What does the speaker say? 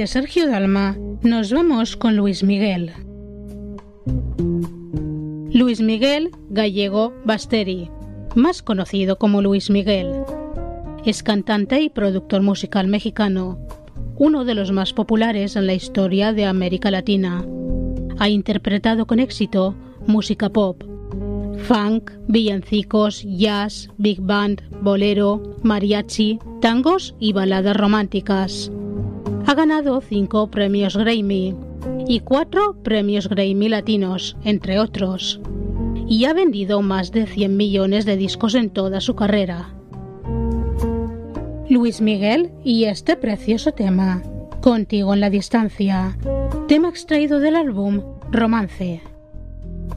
de Sergio Dalma, nos vamos con Luis Miguel. Luis Miguel Gallego Basteri, más conocido como Luis Miguel, es cantante y productor musical mexicano, uno de los más populares en la historia de América Latina. Ha interpretado con éxito música pop, funk, villancicos, jazz, big band, bolero, mariachi, tangos y baladas románticas. Ha ganado 5 premios Grammy y 4 premios Grammy latinos, entre otros, y ha vendido más de 100 millones de discos en toda su carrera. Luis Miguel y este precioso tema, Contigo en la distancia, tema extraído del álbum Romance.